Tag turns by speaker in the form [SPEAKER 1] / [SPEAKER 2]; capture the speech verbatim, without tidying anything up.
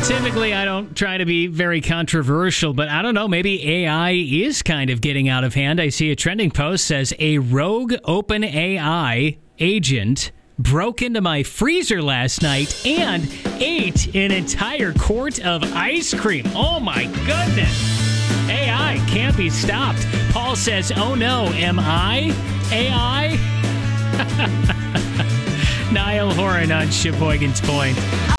[SPEAKER 1] Typically, I don't try to be very controversial, but I don't know. Maybe A I is kind of getting out of hand. I see a trending post says a rogue OpenAI agent broke into my freezer last night and ate an entire quart of ice cream. Oh, my goodness. A I can't be stopped. Paul says, oh, no, am I A I? Niall Horan on Sheboygan's Point.